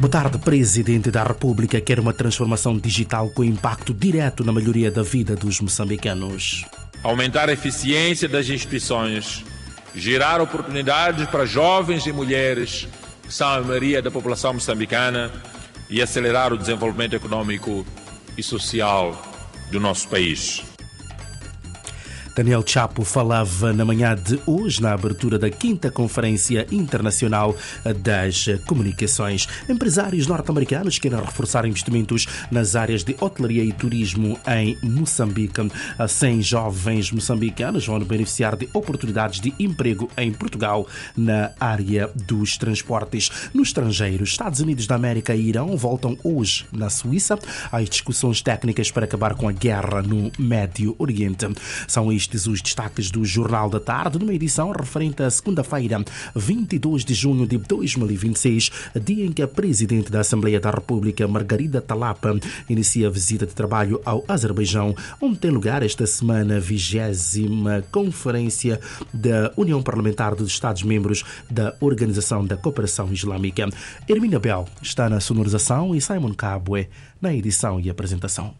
Boa tarde, Presidente da República quer uma transformação digital com impacto direto na melhoria da vida dos moçambicanos. Aumentar a eficiência das instituições, gerar oportunidades para jovens e mulheres, que são a maioria da população moçambicana, e acelerar o desenvolvimento econômico e social do nosso país. Daniel Chapo falava na manhã de hoje na abertura da 5ª Conferência Internacional das Comunicações. Empresários norte-americanos querem reforçar investimentos nas áreas de hotelaria e turismo em Moçambique. 100 jovens moçambicanos vão beneficiar de oportunidades de emprego em Portugal na área dos transportes. No estrangeiro, Estados Unidos da América e Irão voltam hoje na Suíça às discussões técnicas para acabar com a guerra no Médio Oriente. São estes os destaques do Jornal da Tarde, numa edição referente à segunda-feira, 22 de junho de 2026, dia em que a Presidente da Assembleia da República, Margarida Talapa, inicia a visita de trabalho ao Azerbaijão, onde tem lugar esta semana a 20ª Conferência da União Parlamentar dos Estados-Membros da Organização da Cooperação Islâmica. Hermínia Bel está na sonorização e Simon Cabwe na edição e apresentação.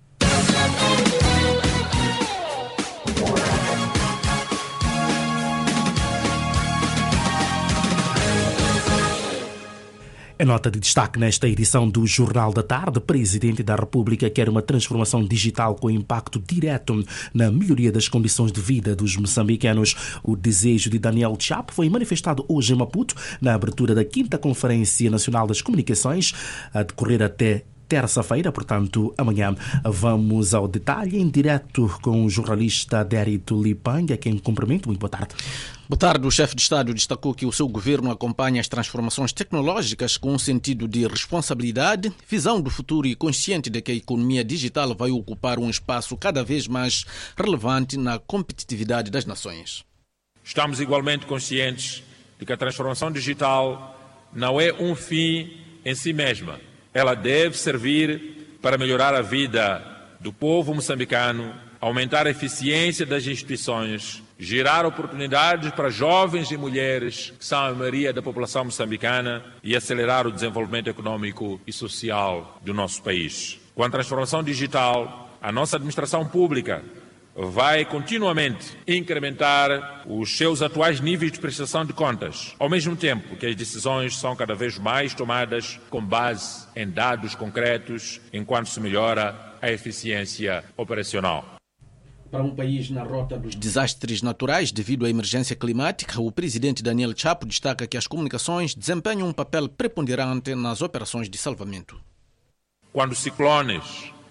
A nota de destaque nesta edição do Jornal da Tarde, o Presidente da República quer uma transformação digital com impacto direto na melhoria das condições de vida dos moçambicanos. O desejo de Daniel Chapo foi manifestado hoje em Maputo, na abertura da 5ª Conferência Nacional das Comunicações, a decorrer até terça-feira, portanto, amanhã. Vamos ao detalhe em direto com o jornalista Dérito Lipang, a quem cumprimento. Muito boa tarde. Boa tarde. O chefe de Estado destacou que o seu governo acompanha as transformações tecnológicas com um sentido de responsabilidade, visão do futuro e consciente de que a economia digital vai ocupar um espaço cada vez mais relevante na competitividade das nações. Estamos igualmente conscientes de que a transformação digital não é um fim em si mesma. Ela deve servir para melhorar a vida do povo moçambicano, aumentar a eficiência das instituições, gerar oportunidades para jovens e mulheres, que são a maioria da população moçambicana, e acelerar o desenvolvimento econômico e social do nosso país. Com a transformação digital, a nossa administração pública vai continuamente incrementar os seus atuais níveis de prestação de contas, ao mesmo tempo que as decisões são cada vez mais tomadas com base em dados concretos, enquanto se melhora a eficiência operacional. Para um país na rota dos desastres naturais devido à emergência climática, o presidente Daniel Chapo destaca que as comunicações desempenham um papel preponderante nas operações de salvamento. Quando ciclones,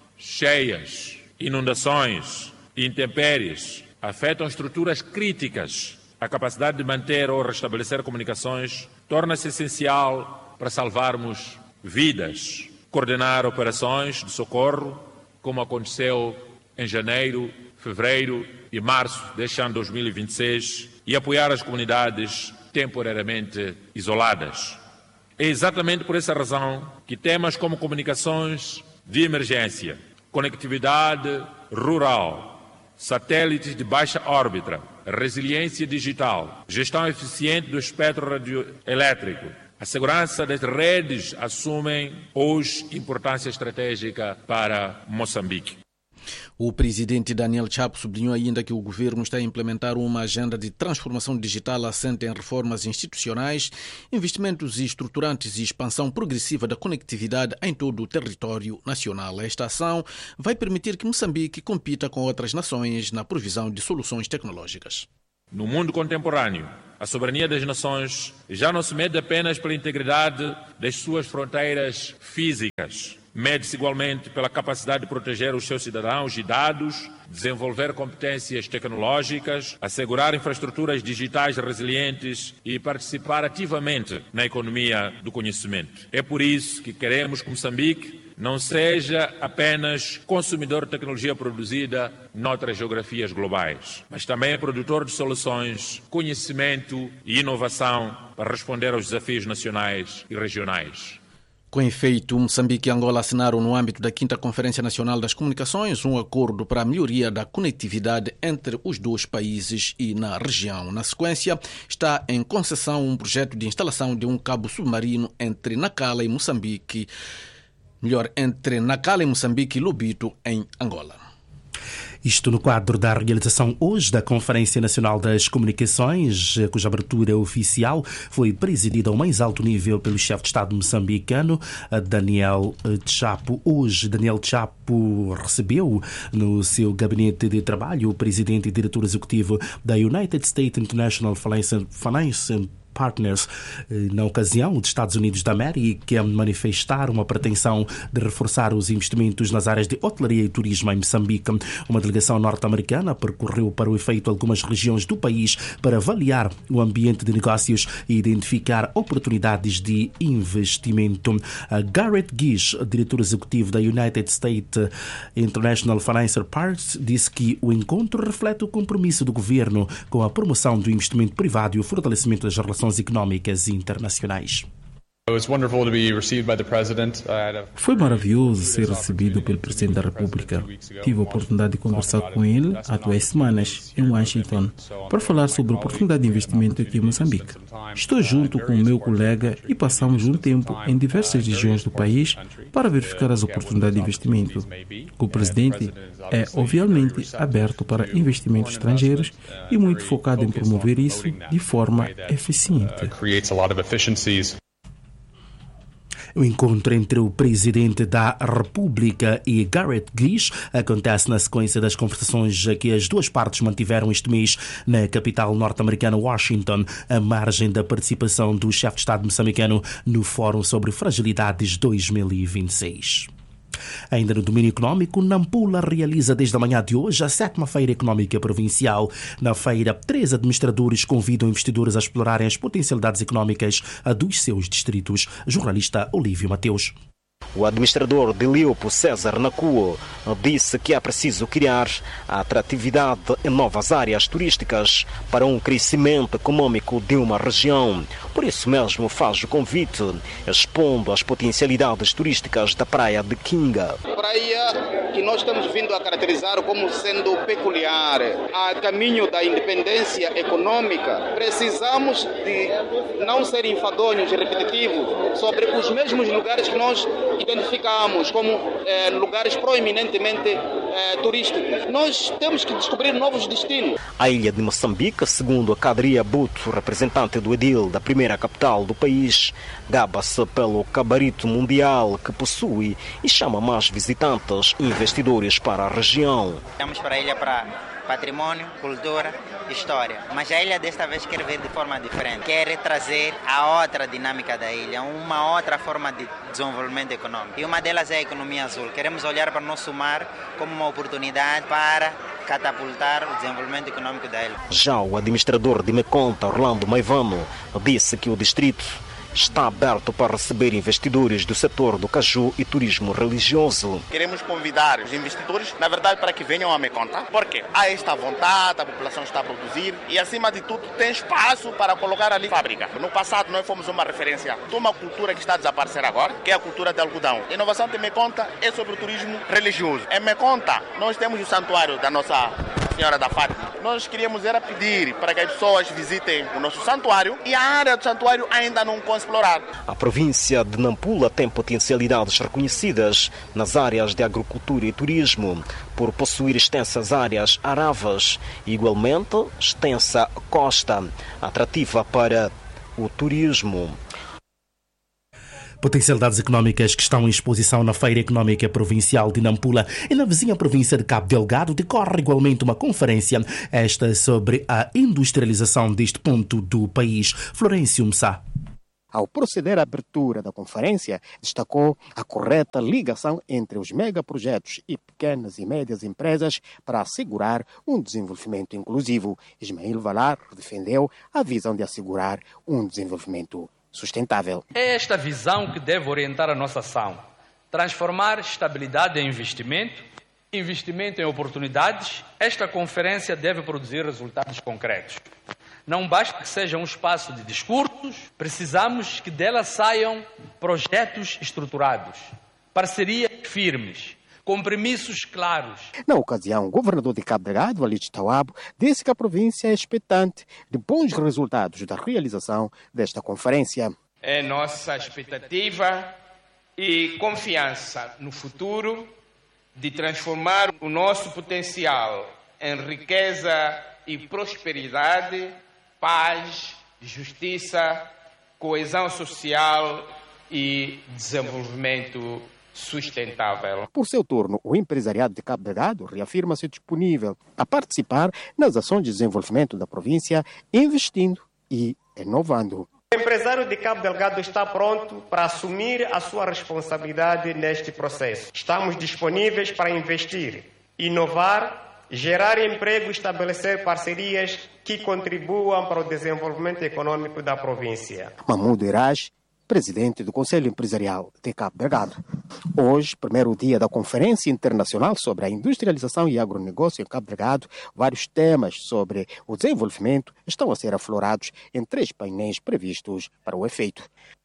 cheias, inundações e intempéries afetam estruturas críticas, a capacidade de manter ou restabelecer comunicações torna-se essencial para salvarmos vidas, coordenar operações de socorro, como aconteceu em janeiro, fevereiro e março deste ano 2026, e apoiar as comunidades temporariamente isoladas. É exatamente por essa razão que temas como comunicações de emergência, conectividade rural, satélites de baixa órbita, resiliência digital, gestão eficiente do espectro radioelétrico, a segurança das redes assumem hoje importância estratégica para Moçambique. O presidente Daniel Chapo sublinhou ainda que o governo está a implementar uma agenda de transformação digital assente em reformas institucionais, investimentos estruturantes e expansão progressiva da conectividade em todo o território nacional. Esta ação vai permitir que Moçambique compita com outras nações na provisão de soluções tecnológicas. No mundo contemporâneo, a soberania das nações já não se mede apenas pela integridade das suas fronteiras físicas. Mede-se igualmente pela capacidade de proteger os seus cidadãos e dados, desenvolver competências tecnológicas, assegurar infraestruturas digitais resilientes e participar ativamente na economia do conhecimento. É por isso que queremos que Moçambique não seja apenas consumidor de tecnologia produzida noutras geografias globais, mas também produtor de soluções, conhecimento e inovação para responder aos desafios nacionais e regionais. Com efeito, Moçambique e Angola assinaram no âmbito da 5ª Conferência Nacional das Comunicações um acordo para a melhoria da conectividade entre os dois países e na região. Na sequência, está em concessão um projeto de instalação de um cabo submarino entre Nacala e Moçambique, entre Nacala e Moçambique e Lobito, em Angola. Isto no quadro da realização hoje da Conferência Nacional das Comunicações, cuja abertura oficial foi presidida ao mais alto nível pelo chefe de Estado moçambicano, Daniel Chapo. Hoje, Daniel Chapo recebeu no seu gabinete de trabalho o presidente e diretor executivo da United States International Finance Partners. Na ocasião, os Estados Unidos da América manifestaram a pretensão de reforçar os investimentos nas áreas de hotelaria e turismo em Moçambique. Uma delegação norte-americana percorreu para o efeito algumas regiões do país para avaliar o ambiente de negócios e identificar oportunidades de investimento. Garrett Gish, diretor executivo da United States International Finance Partners, disse que o encontro reflete o compromisso do governo com a promoção do investimento privado e o fortalecimento das relações económicas internacionais. Foi maravilhoso ser recebido pelo Presidente da República. Tive a oportunidade de conversar com ele há 2 semanas em Washington para falar sobre a oportunidade de investimento aqui em Moçambique. Estou junto com o meu colega e passamos um tempo em diversas regiões do país para verificar as oportunidades de investimento. O Presidente é obviamente aberto para investimentos estrangeiros e muito focado em promover isso de forma eficiente. O encontro entre o Presidente da República e Garrett Gish acontece na sequência das conversações que as duas partes mantiveram este mês na capital norte-americana, Washington, à margem da participação do chefe de Estado moçambicano no Fórum sobre Fragilidades 2026. Ainda no domínio económico, Nampula realiza desde a manhã de hoje a 7ª Feira Económica Provincial. Na feira, 3 administradores convidam investidores a explorarem as potencialidades económicas dos seus distritos. Jornalista Olívio Mateus. O administrador de Liopo, César Nacuo, disse que é preciso criar a atratividade em novas áreas turísticas para um crescimento econômico de uma região. Por isso mesmo faz o convite, expondo as potencialidades turísticas da praia de Kinga. Praia que nós estamos vindo a caracterizar como sendo peculiar, a caminho da independência econômica. Precisamos de não ser enfadonhos e repetitivos sobre os mesmos lugares que nós identificamos como lugares proeminentemente turísticos. Nós temos que descobrir novos destinos. A ilha de Moçambique, segundo a Kadria Buto, representante do edil da primeira capital do país, gaba-se pelo cabarito mundial que possui e chama mais visitantes e investidores para a região. Estamos para a ilha para patrimônio, cultura, história. Mas a ilha desta vez quer ver de forma diferente. Quer trazer a outra dinâmica da ilha, uma outra forma de desenvolvimento econômico. E uma delas é a economia azul. Queremos olhar para o nosso mar como uma oportunidade para catapultar o desenvolvimento econômico da ilha. Já o administrador de Meconta, Orlando Maivano, disse que o distrito está aberto para receber investidores do setor do caju e turismo religioso. Queremos convidar os investidores, na verdade, para que venham a Meconta, porque há esta vontade, a população está a produzir e, acima de tudo, tem espaço para colocar ali fábrica. No passado, nós fomos uma referência de uma cultura que está a desaparecer agora, que é a cultura de algodão. A inovação de Meconta é sobre o turismo religioso. Em Meconta, nós temos o santuário da Nossa Senhora da Fátima. Nós queríamos era pedir para que as pessoas visitem o nosso santuário e a área do santuário ainda não conseguimos explorar. A província de Nampula tem potencialidades reconhecidas nas áreas de agricultura e turismo, por possuir extensas áreas aravas e, igualmente, extensa costa, atrativa para o turismo. Potencialidades económicas que estão em exposição na Feira Económica Provincial de Nampula e na vizinha província de Cabo Delgado decorre igualmente uma conferência, esta sobre a industrialização deste ponto do país. Florencio Msá. Ao proceder à abertura da conferência, destacou a correta ligação entre os megaprojetos e pequenas e médias empresas para assegurar um desenvolvimento inclusivo. Ismael Valar defendeu a visão de assegurar um desenvolvimento sustentável. É esta visão que deve orientar a nossa ação. Transformar estabilidade em investimento, investimento em oportunidades. Esta conferência deve produzir resultados concretos. não basta que seja um espaço de discursos, precisamos que dela saiam projetos estruturados, parcerias firmes, compromissos claros. Na ocasião, o governador de Cabo Delgado, Walid Tawabo, disse que a província é expectante de bons resultados da realização desta conferência. É nossa expectativa e confiança no futuro de transformar o nosso potencial em riqueza e prosperidade, paz, justiça, coesão social e desenvolvimento sustentável. Por seu turno, o empresariado de Cabo Delgado reafirma-se disponível a participar nas ações de desenvolvimento da província, investindo e inovando. O empresário de Cabo Delgado está pronto para assumir a sua responsabilidade neste processo. Estamos disponíveis para investir, inovar, gerar emprego e estabelecer parcerias que contribuam para o desenvolvimento econômico da província. Mahmoud Iraj, presidente do Conselho Empresarial de Cabo Delgado. Hoje, primeiro dia da Conferência Internacional sobre a Industrialização e Agronegócio em Cabo Delgado, vários temas sobre o desenvolvimento estão a ser aflorados em 3 painéis previstos para o efeito.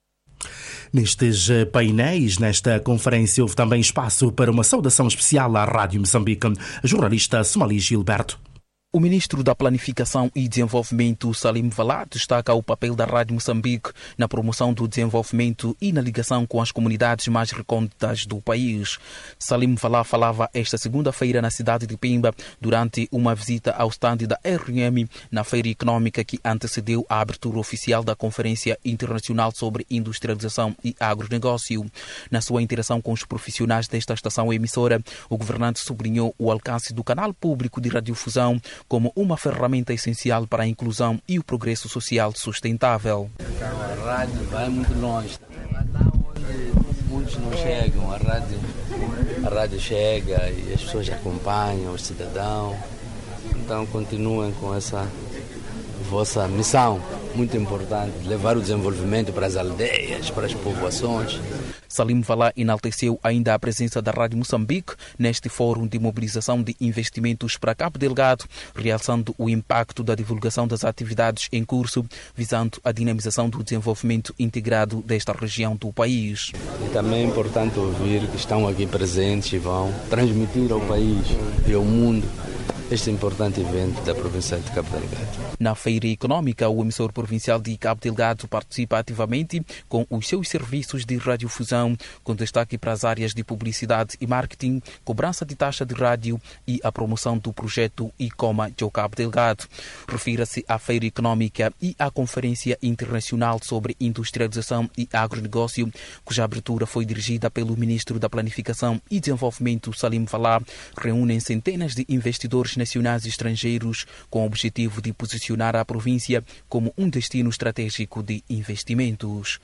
Nestes painéis, nesta conferência, houve também espaço para uma saudação especial à Rádio Moçambique. A jornalista Somali Gilberto. O ministro da Planificação e Desenvolvimento, Salim Valá, destaca o papel da Rádio Moçambique na promoção do desenvolvimento e na ligação com as comunidades mais recônditas do país. Salim Valá falava esta segunda-feira na cidade de Pemba durante uma visita ao estande da RM na feira econômica que antecedeu a abertura oficial da Conferência Internacional sobre Industrialização e Agronegócio. Na sua interação com os profissionais desta estação emissora, o governante sublinhou o alcance do canal público de radiodifusão como uma ferramenta essencial para a inclusão e o progresso social sustentável. A rádio vai muito longe. Lá onde muitos não chegam, a rádio chega e as pessoas acompanham, os cidadãos. Então continuem com essa vossa missão muito importante, levar o desenvolvimento para as aldeias, para as povoações. Salim Valá enalteceu ainda a presença da Rádio Moçambique neste fórum de mobilização de investimentos para Cabo Delgado, realçando o impacto da divulgação das atividades em curso, visando a dinamização do desenvolvimento integrado desta região do país. E também é importante ouvir que estão aqui presentes e vão transmitir ao país e ao mundo este importante evento da província de Cabo Delgado. Na feira econômica, o emissor provincial de Cabo Delgado participa ativamente com os seus serviços de radiodifusão, com destaque para as áreas de publicidade e marketing, cobrança de taxa de rádio e a promoção do projeto ICOMA de Cabo Delgado. Refira-se à feira econômica e à Conferência Internacional sobre Industrialização e Agronegócio, cuja abertura foi dirigida pelo ministro da Planificação e Desenvolvimento, Salim Valá. Reúnem centenas de investidores nacionais e estrangeiros com o objetivo de posicionar a província como um destino estratégico de investimentos.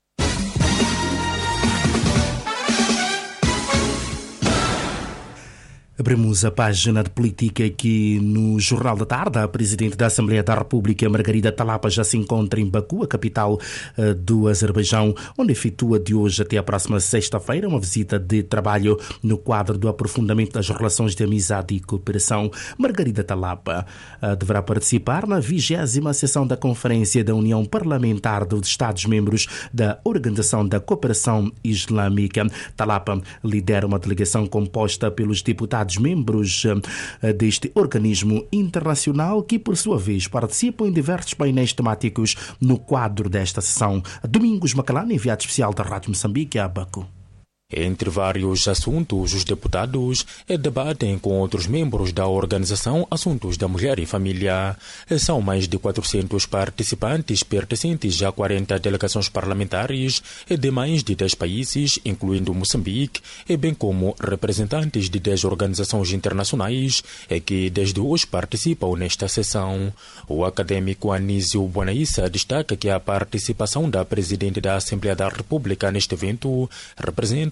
Abrimos a página de política aqui no Jornal da Tarde. A Presidente da Assembleia da República, Margarida Talapa, já se encontra em Baku, a capital do Azerbaijão, onde efetua de hoje até a próxima sexta-feira uma visita de trabalho no quadro do aprofundamento das relações de amizade e cooperação. Margarida Talapa deverá participar na 20ª sessão da Conferência da União Parlamentar dos Estados-membros da Organização da Cooperação Islâmica. Talapa lidera uma delegação composta pelos deputados membros deste organismo internacional que, por sua vez, participam em diversos painéis temáticos no quadro desta sessão. Domingos Macalana, enviado especial da Rádio Moçambique a Baku. Entre vários assuntos, os deputados debatem com outros membros da organização assuntos da mulher e família. São mais de 400 participantes pertencentes a 40 delegações parlamentares de mais de 10 países, incluindo Moçambique, bem como representantes de 10 organizações internacionais que desde hoje participam nesta sessão. O acadêmico Anísio Bonaissa destaca que a participação da Presidente da Assembleia da República neste evento representa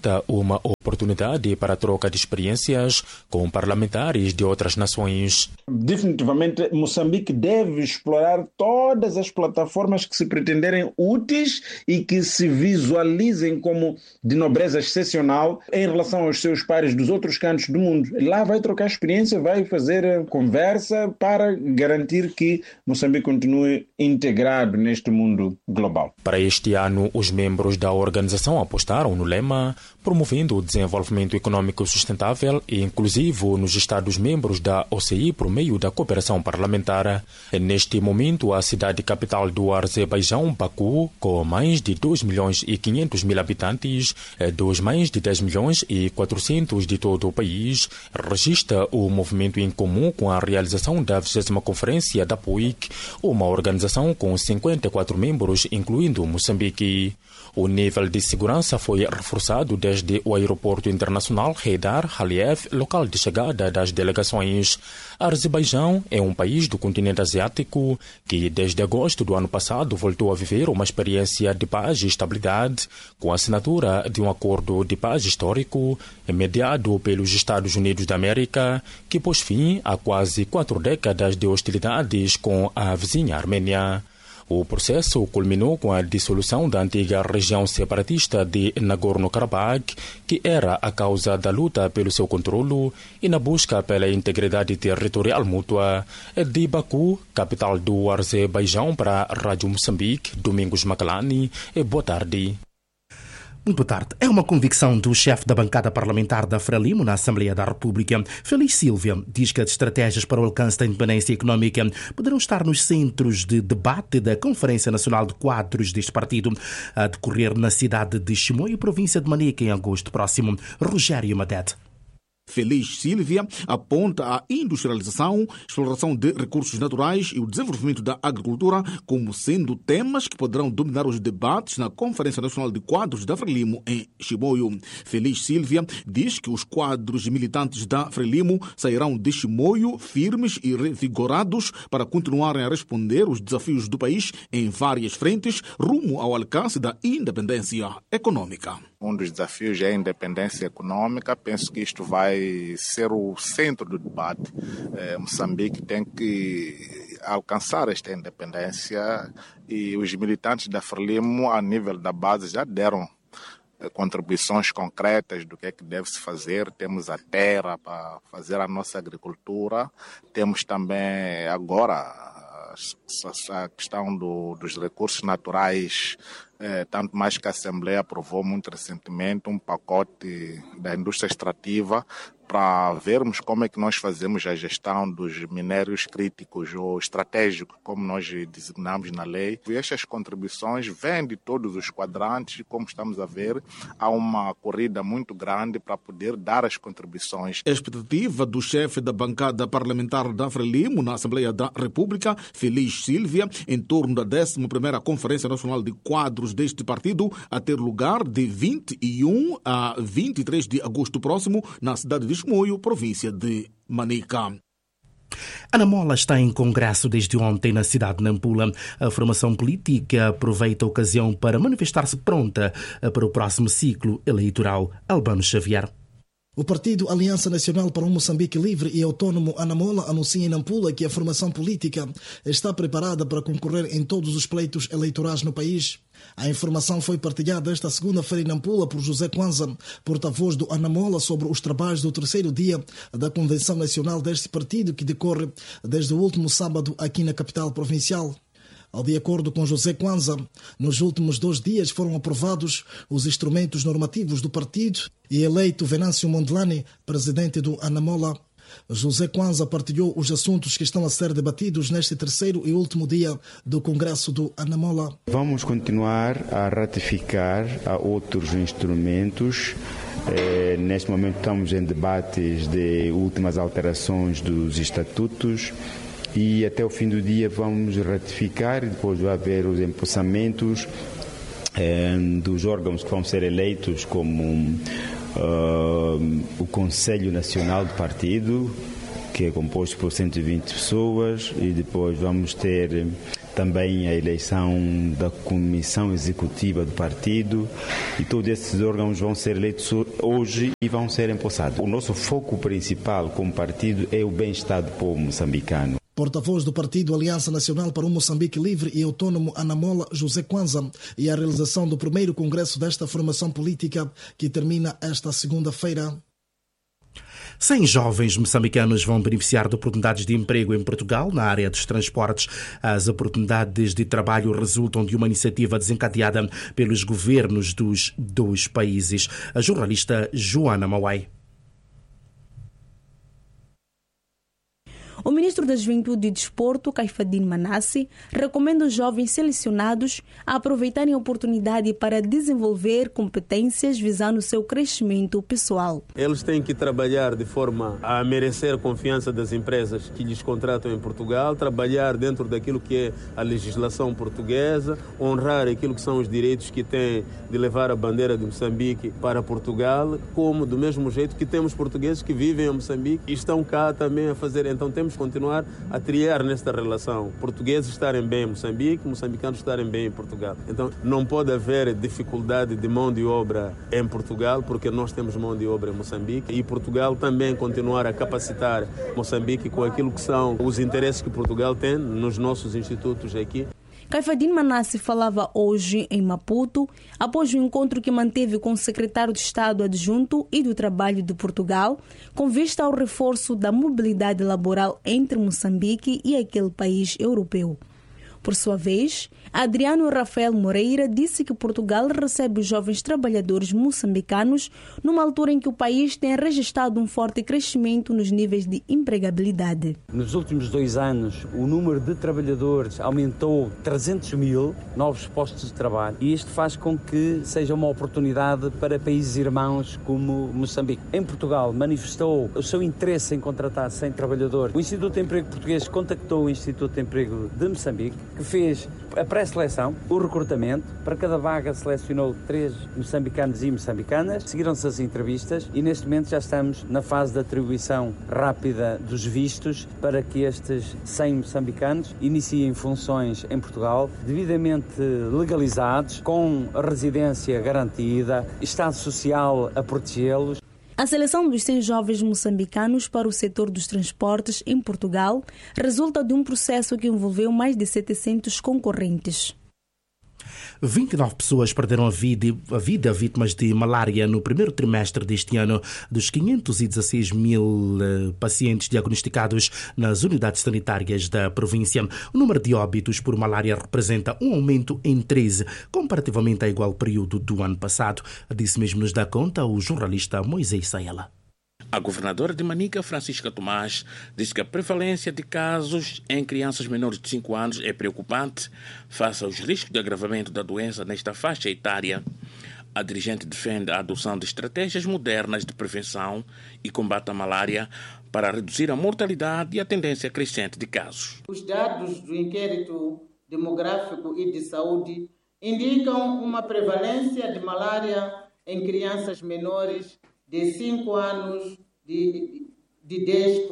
representa uma oportunidade para a troca de experiências com parlamentares de outras nações. Definitivamente, Moçambique deve explorar todas as plataformas que se pretenderem úteis e que se visualizem como de nobreza excepcional em relação aos seus pares dos outros cantos do mundo. Lá vai trocar experiência, vai fazer conversa para garantir que Moçambique continue integrado neste mundo global. Para este ano, os membros da organização apostaram no lema promovendo o desenvolvimento econômico sustentável e inclusivo nos Estados-membros da OCI por meio da cooperação parlamentar. Neste momento, a cidade capital do Azerbaijão, Baku, com mais de 2.500.000 habitantes, dos mais de 10 milhões e 400 de todo o país, registra o movimento em comum com a realização da 20ª Conferência da POIC, uma organização com 54 membros, incluindo Moçambique. O nível de segurança foi reforçado desde o aeroporto internacional Heydar Aliyev, local de chegada das delegações. A Azerbaijão é um país do continente asiático que, desde agosto do ano passado, voltou a viver uma experiência de paz e estabilidade com a assinatura de um acordo de paz histórico mediado pelos Estados Unidos da América, que pôs fim a quase 4 décadas de hostilidades com a vizinha Armênia. O processo culminou com a dissolução da antiga região separatista de Nagorno-Karabakh, que era a causa da luta pelo seu controlo e na busca pela integridade territorial mútua. De Baku, capital do Azerbaijão, para a Rádio Moçambique, Domingos Macalani. Boa tarde. Muito boa tarde. É uma convicção do chefe da bancada parlamentar da Frelimo na Assembleia da República. Félix Silva diz que as estratégias para o alcance da independência económica poderão estar nos centros de debate da Conferência Nacional de Quadros deste partido, a decorrer na cidade de Chimoio, província de Manica, em agosto próximo. Rogério Madete. Félix Silva aponta a industrialização, exploração de recursos naturais e o desenvolvimento da agricultura como sendo temas que poderão dominar os debates na Conferência Nacional de Quadros da Frelimo em Chimoio. Félix Silva diz que os quadros militantes da Frelimo sairão de Chimoio firmes e revigorados para continuarem a responder os desafios do país em várias frentes rumo ao alcance da independência econômica. Um dos desafios é a independência econômica. Penso que isto vai ser o centro do debate. Moçambique tem que alcançar esta independência e os militantes da Frelimo, a nível da base, já deram contribuições concretas do que é que deve-se fazer. Temos a terra para fazer a nossa agricultura. Temos também agora a questão dos recursos naturais, tanto mais que a Assembleia aprovou muito recentemente um pacote da indústria extrativa para vermos como é que nós fazemos a gestão dos minérios críticos ou estratégicos, como nós designamos na lei. E estas contribuições vêm de todos os quadrantes e, como estamos a ver, há uma corrida muito grande para poder dar as contribuições. A expectativa do chefe da bancada parlamentar da Frelimo na Assembleia da República, Félix Silva, em torno da 11ª Conferência Nacional de Quadros deste partido, a ter lugar de 21 a 23 de agosto próximo na cidade de Chimoio, província de Manica. Ana Mola está em congresso desde ontem na cidade de Nampula. A formação política aproveita a ocasião para manifestar-se pronta para o próximo ciclo eleitoral. Albano Xavier. O partido Aliança Nacional para um Moçambique Livre e Autónomo Anamola anuncia em Nampula que a formação política está preparada para concorrer em todos os pleitos eleitorais no país. A informação foi partilhada esta segunda-feira em Nampula por José Kwanza, porta-voz do Anamola, sobre os trabalhos do terceiro dia da Convenção Nacional deste partido, que decorre desde o último sábado aqui na capital provincial. De acordo com José Kwanza, nos últimos 2 dias foram aprovados os instrumentos normativos do partido e eleito Venâncio Mondlane, presidente do Anamola. José Kwanza partilhou os assuntos que estão a ser debatidos neste terceiro e último dia do Congresso do Anamola. Vamos continuar a ratificar outros instrumentos. Neste momento estamos em debates de últimas alterações dos estatutos. E até o fim do dia vamos ratificar e depois vai haver os empossamentos dos órgãos que vão ser eleitos, como o Conselho Nacional do Partido, que é composto por 120 pessoas, e depois vamos ter também a eleição da comissão executiva do partido, e todos esses órgãos vão ser eleitos hoje e vão ser empossados. O nosso foco principal como partido é o bem-estar do povo moçambicano. Porta-voz do Partido Aliança Nacional para um Moçambique Livre e Autônomo Anamola, José Kwanza, e a realização do primeiro congresso desta formação política que termina esta segunda-feira. 100 jovens moçambicanos vão beneficiar de oportunidades de emprego em Portugal na área dos transportes. As oportunidades de trabalho resultam de uma iniciativa desencadeada pelos governos dos dois países. A jornalista Joana Mauai. O ministro da Juventude e Desporto, Caifadine Manassi, recomenda os jovens selecionados a aproveitarem a oportunidade para desenvolver competências visando o seu crescimento pessoal. Eles têm que trabalhar de forma a merecer a confiança das empresas que lhes contratam em Portugal, trabalhar dentro daquilo que é a legislação portuguesa, honrar aquilo que são os direitos que têm de levar a bandeira de Moçambique para Portugal, como do mesmo jeito que temos portugueses que vivem em Moçambique e estão cá também a fazer. Então temos continuar a triar nesta relação. Portugueses estarem bem em Moçambique, moçambicanos estarem bem em Portugal. Então não pode haver dificuldade de mão de obra em Portugal, porque nós temos mão de obra em Moçambique, e Portugal também continuar a capacitar Moçambique com aquilo que são os interesses que Portugal tem nos nossos institutos aqui. Caifadine Manassi falava hoje em Maputo, após o encontro que manteve com o secretário de Estado adjunto e do Trabalho de Portugal, com vista ao reforço da mobilidade laboral entre Moçambique e aquele país europeu. Por sua vez, Adriano Rafael Moreira disse que Portugal recebe os jovens trabalhadores moçambicanos numa altura em que o país tem registrado um forte crescimento nos níveis de empregabilidade. Nos últimos 2 anos, o número de trabalhadores aumentou 300 mil novos postos de trabalho, e isto faz com que seja uma oportunidade para países irmãos como Moçambique. Em Portugal, manifestou o seu interesse em contratar 100 trabalhadores. O Instituto de Emprego Português contactou o Instituto de Emprego de Moçambique, que fez a pré-seleção, o recrutamento. Para cada vaga selecionou 3 moçambicanos e moçambicanas. Seguiram-se as entrevistas e neste momento já estamos na fase de atribuição rápida dos vistos para que estes 100 moçambicanos iniciem funções em Portugal, devidamente legalizados, com residência garantida, Estado Social a protegê-los. A seleção dos 100 jovens moçambicanos para o setor dos transportes em Portugal resulta de um processo que envolveu mais de 700 concorrentes. 29 pessoas perderam a vida vítimas de malária no primeiro trimestre deste ano. Dos 516 mil pacientes diagnosticados nas unidades sanitárias da província, o número de óbitos por malária representa um aumento em 13, comparativamente ao igual período do ano passado. Disso mesmo nos dá conta o jornalista Moisés Sayala. A governadora de Manica, Francisca Tomás, disse que a prevalência de casos em crianças menores de 5 anos é preocupante face aos riscos de agravamento da doença nesta faixa etária. A dirigente defende a adoção de estratégias modernas de prevenção e combate à malária para reduzir a mortalidade e a tendência crescente de casos. Os dados do inquérito demográfico e de saúde indicam uma prevalência de malária em crianças menores de 5 anos de 10%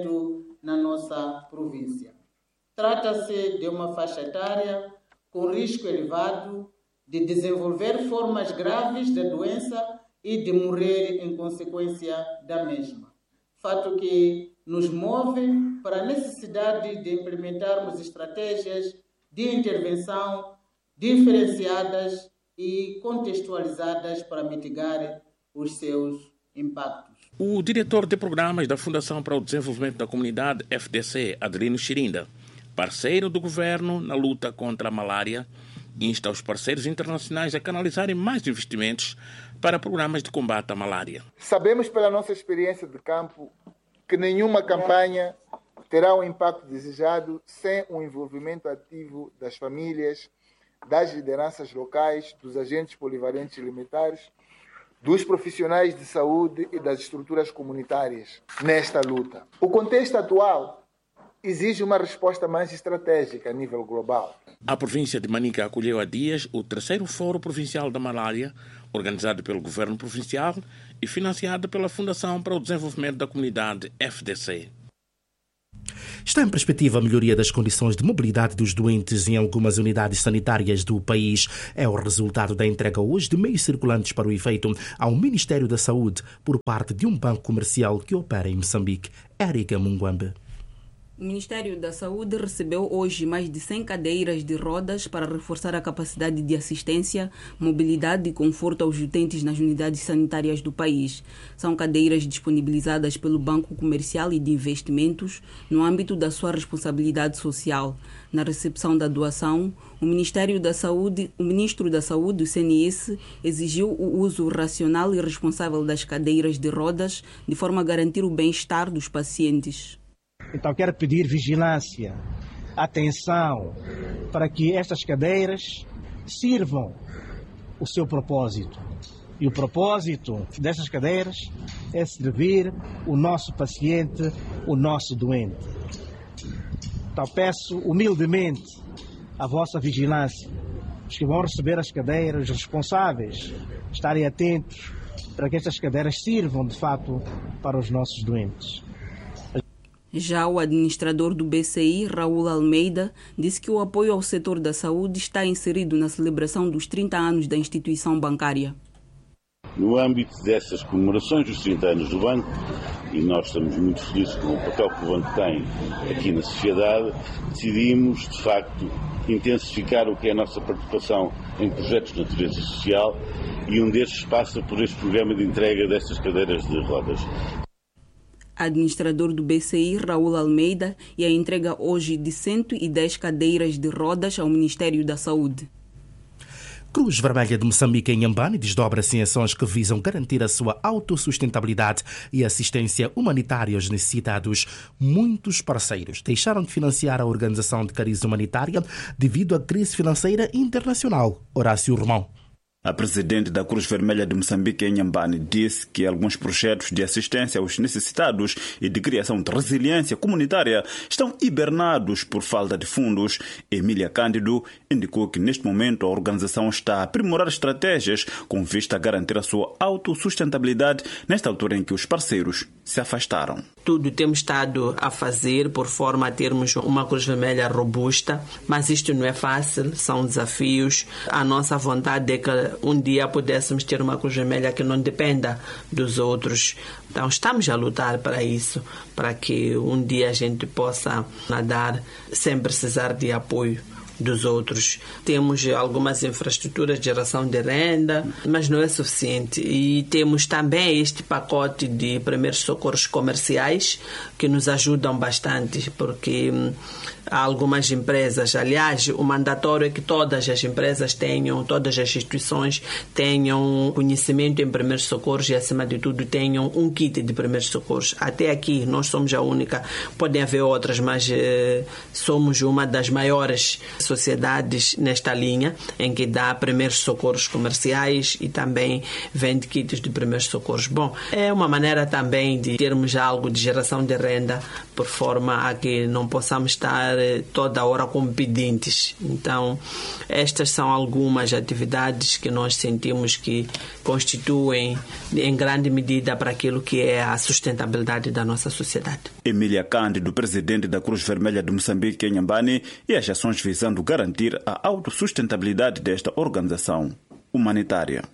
na nossa província. Trata-se de uma faixa etária com risco elevado de desenvolver formas graves da doença e de morrer em consequência da mesma. Fato que nos move para a necessidade de implementarmos estratégias de intervenção diferenciadas e contextualizadas para mitigar os seus impactos. O diretor de programas da Fundação para o Desenvolvimento da Comunidade, FDC, Adelino Chirinda, parceiro do governo na luta contra a malária, insta os parceiros internacionais a canalizarem mais investimentos para programas de combate à malária. Sabemos pela nossa experiência de campo que nenhuma campanha terá o impacto desejado sem o envolvimento ativo das famílias, das lideranças locais, dos agentes polivalentes elementares, dos profissionais de saúde e das estruturas comunitárias nesta luta. O contexto atual exige uma resposta mais estratégica a nível global. A província de Manica acolheu há dias o 3º Fórum Provincial da Malária, organizado pelo Governo Provincial e financiado pela Fundação para o Desenvolvimento da Comunidade, FDC. Está em perspectiva a melhoria das condições de mobilidade dos doentes em algumas unidades sanitárias do país. É o resultado da entrega hoje de meios circulantes para o efeito ao Ministério da Saúde por parte de um banco comercial que opera em Moçambique. Érica Munguambe. O Ministério da Saúde recebeu hoje mais de 100 cadeiras de rodas para reforçar a capacidade de assistência, mobilidade e conforto aos utentes nas unidades sanitárias do país. São cadeiras disponibilizadas pelo Banco Comercial e de Investimentos no âmbito da sua responsabilidade social. Na recepção da doação, o Ministro da Saúde, o CNS, exigiu o uso racional e responsável das cadeiras de rodas de forma a garantir o bem-estar dos pacientes. Então quero pedir vigilância, atenção, para que estas cadeiras sirvam o seu propósito. E o propósito destas cadeiras é servir o nosso paciente, o nosso doente. Então peço humildemente a vossa vigilância, os que vão receber as cadeiras, os responsáveis, estarem atentos para que estas cadeiras sirvam de fato para os nossos doentes. Já o administrador do BCI, Raul Almeida, disse que o apoio ao setor da saúde está inserido na celebração dos 30 anos da instituição bancária. No âmbito dessas comemorações dos 30 anos do banco, e nós estamos muito felizes com o papel que o banco tem aqui na sociedade, decidimos, de facto, intensificar o que é a nossa participação em projetos de natureza social, e um destes passa por este programa de entrega destas cadeiras de rodas. Administrador do BCI, Raul Almeida, e a entrega hoje de 110 cadeiras de rodas ao Ministério da Saúde. Cruz Vermelha de Moçambique em Inhambane desdobra-se em ações que visam garantir a sua autossustentabilidade e assistência humanitária aos necessitados. Muitos parceiros deixaram de financiar a organização de cariz humanitária devido à crise financeira internacional. Horácio Romão. A presidente da Cruz Vermelha de Moçambique, em Inhambane, disse que alguns projetos de assistência aos necessitados e de criação de resiliência comunitária estão hibernados por falta de fundos. Emília Cândido indicou que, neste momento, a organização está a aprimorar estratégias com vista a garantir a sua autossustentabilidade nesta altura em que os parceiros se afastaram. Tudo temos estado a fazer por forma a termos uma Cruz Vermelha robusta, mas isto não é fácil, são desafios. A nossa vontade é que um dia pudéssemos ter uma Cruz Vermelha que não dependa dos outros. Então estamos a lutar para isso, para que um dia a gente possa nadar sem precisar de apoio dos outros. Temos algumas infraestruturas de geração de renda, mas não é suficiente. E temos também este pacote de primeiros socorros comerciais que nos ajudam bastante, porque há algumas empresas, aliás, o mandatório é que todas as empresas tenham, todas as instituições tenham conhecimento em primeiros socorros e, acima de tudo, tenham um kit de primeiros socorros. Até aqui, nós somos a única, podem haver outras, mas somos uma das maiores sociedades nesta linha, em que dá primeiros socorros comerciais e também vende kits de primeiros socorros. Bom, é uma maneira também de termos algo de geração de renda, por forma a que não possamos estar toda hora como pedintes. Então, estas são algumas atividades que nós sentimos que constituem em grande medida para aquilo que é a sustentabilidade da nossa sociedade. Emília Cândido, presidente da Cruz Vermelha de Moçambique, em Inhambane, e as ações visando garantir a autossustentabilidade desta organização humanitária.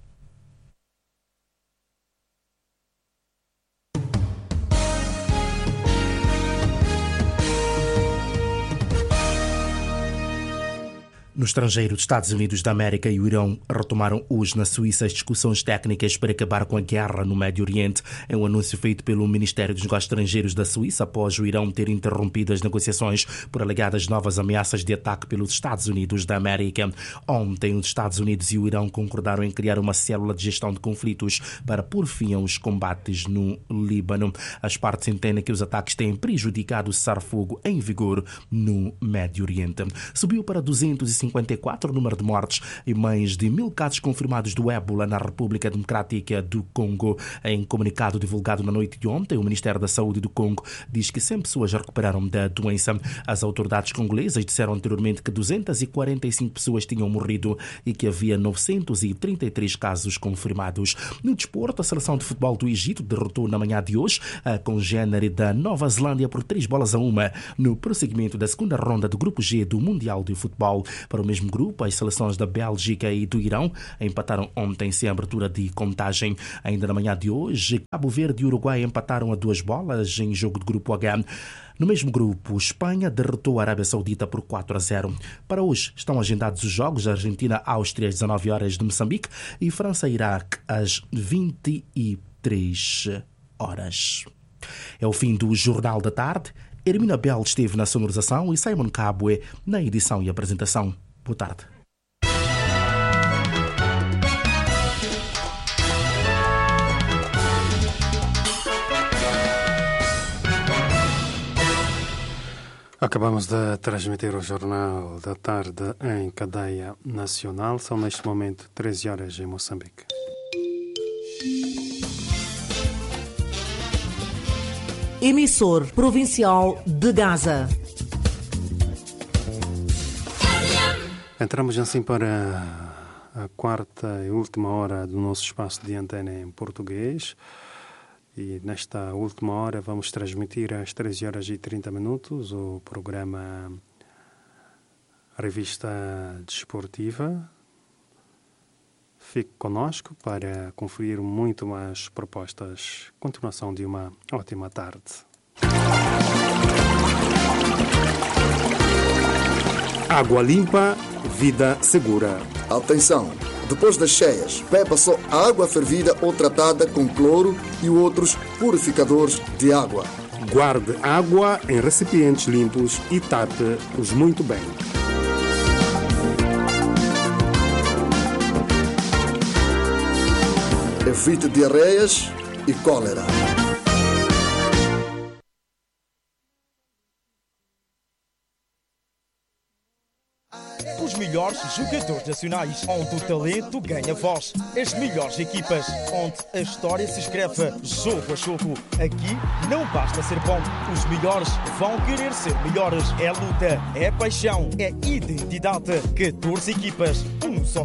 No estrangeiro, os Estados Unidos da América e o Irão retomaram hoje na Suíça as discussões técnicas para acabar com a guerra no Médio Oriente. É um anúncio feito pelo Ministério dos Negócios Estrangeiros da Suíça após o Irão ter interrompido as negociações por alegadas novas ameaças de ataque pelos Estados Unidos da América. Ontem, os Estados Unidos e o Irão concordaram em criar uma célula de gestão de conflitos para pôr fim aos combates no Líbano. As partes entendem que os ataques têm prejudicado o cessar-fogo em vigor no Médio Oriente. Subiu para 250 54 o número de mortes e mais de 1000 casos confirmados do ébola na República Democrática do Congo. Em comunicado divulgado na noite de ontem, o Ministério da Saúde do Congo diz que 100 pessoas já recuperaram da doença. As autoridades congolesas disseram anteriormente que 245 pessoas tinham morrido e que havia 933 casos confirmados. No desporto, a seleção de futebol do Egito derrotou na manhã de hoje a congênere da Nova Zelândia por 3-1 no prosseguimento da segunda ronda do Grupo G do Mundial de Futebol. Para o mesmo grupo, as seleções da Bélgica e do Irão empataram ontem sem abertura de contagem. Ainda na manhã de hoje, Cabo Verde e Uruguai empataram a 2 em jogo de Grupo H. No mesmo grupo, Espanha derrotou a Arábia Saudita por 4-0. Para hoje estão agendados os jogos Argentina-Áustria às 19 horas de Moçambique e França-Iraque às 23 horas. É o fim do Jornal da Tarde. Hermina Bell esteve na sonorização e Simon Cabwe na edição e apresentação. Boa tarde. Acabamos de transmitir o Jornal da Tarde em cadeia nacional. São neste momento 13 horas em Moçambique. Emissor provincial de Gaza. Entramos assim para a quarta e última hora do nosso espaço de antena em português. E nesta última hora vamos transmitir às 13 horas e 30 minutos o programa Revista Desportiva. Fique conosco para conferir muito mais propostas. Continuação de uma ótima tarde. Água limpa, vida segura. Atenção! Depois das cheias, beba só água fervida ou tratada com cloro e outros purificadores de água. Guarde água em recipientes limpos e tape-os muito bem. Evite diarreias e cólera. Os melhores jogadores nacionais, onde o talento ganha voz. As melhores equipas, onde a história se escreve jogo a jogo. Aqui não basta ser bom, os melhores vão querer ser melhores. É luta, é paixão, é identidade. 14 equipas, um só